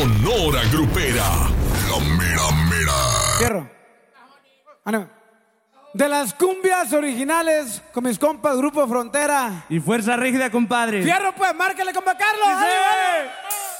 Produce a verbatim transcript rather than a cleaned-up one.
Sonora Grupera. La mera mera. Cierro. Ah, no. De las cumbias originales con mis compas Grupo Frontera. Y Fuerza Rígida, compadre. Fierro, pues, márquele, compa Carlos. ¡Sí!